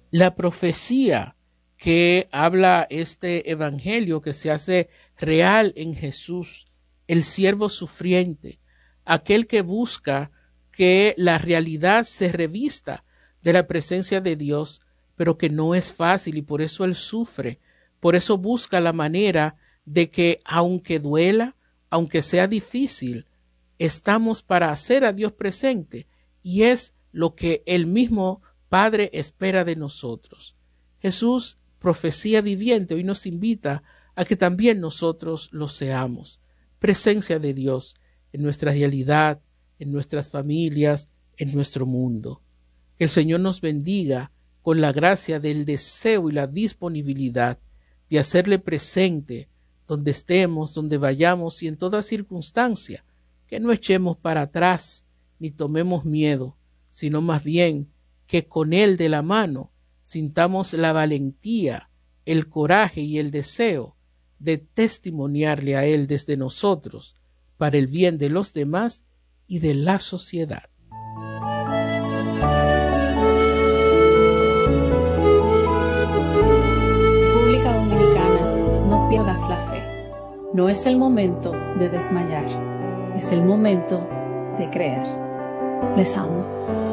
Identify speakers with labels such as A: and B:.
A: La profecía que habla este evangelio que se hace real en Jesús, el siervo sufriente, aquel que busca que la realidad se revista de la presencia de Dios, pero que no es fácil y por eso él sufre, por eso busca la manera de que aunque duela, aunque sea difícil, estamos para hacer a Dios presente y es lo que el mismo Padre espera de nosotros. Jesús, profecía viviente, hoy nos invita a que también nosotros lo seamos. Presencia de Dios en nuestra realidad, en nuestras familias, en nuestro mundo. Que el Señor nos bendiga con la gracia del deseo y la disponibilidad de hacerle presente donde estemos, donde vayamos y en toda circunstancia, que no echemos para atrás ni tomemos miedo, sino más bien que con Él de la mano sintamos la valentía, el coraje y el deseo de testimoniarle a Él desde nosotros para el bien de los demás y de la sociedad.
B: República Dominicana, no pierdas la fe. No es el momento de desmayar, es el momento de creer. Les amo.